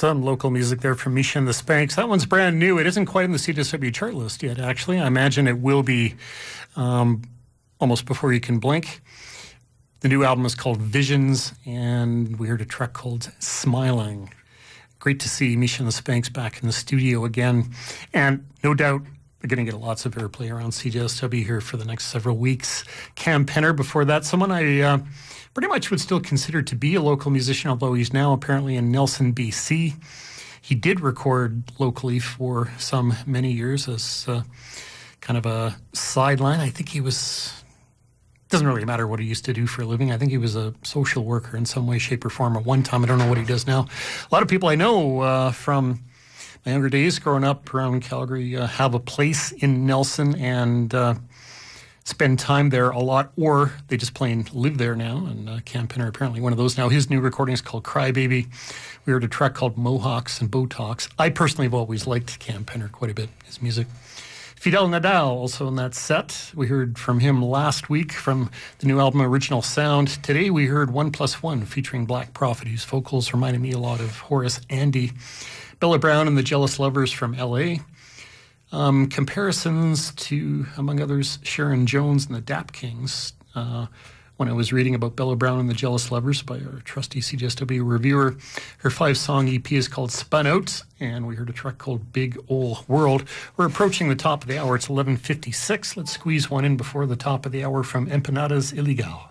Some local music there from Misha and the Spanks. That one's brand new. It isn't quite in the CJSW chart list yet, actually. I imagine it will be almost before you can blink. The new album is called Visions, and we heard a track called Smiling. Great to see Misha and the Spanks back in the studio again. And no doubt we're going to get lots of airplay around CJSW here for the next several weeks. Cam Penner before that, someone I pretty much would still consider to be a local musician, although he's now apparently in Nelson, BC. He did record locally for many years as kind of a sideline. I think he was, doesn't really matter what he used to do for a living. I think he was a social worker in some way, shape, or form at one time. I don't know what he does now. A lot of people I know from my younger days growing up around Calgary have a place in Nelson and spend time there a lot, or they just plain live there now. And Cam Penner apparently one of those now. His new recording is called Crybaby. We heard a track called Mohawks and Botox. I personally have always liked Cam Penner quite a bit, his music. Fidel Nadal also in that set. We heard from him last week from the new album Original Sound. Today we heard 1+1 featuring Black Prophet, whose vocals reminded me a lot of Horace Andy. Bella Brown and the Jealous Lovers from L.A., comparisons to, among others, Sharon Jones and the Dap Kings. When I was reading about Bella Brown and the Jealous Lovers by our trusty CJSW reviewer, her 5-song EP is called Spun Out, and we heard a track called Big Ol' World. We're approaching the top of the hour. It's 11:56. Let's squeeze one in before the top of the hour from Empanadas Illegal.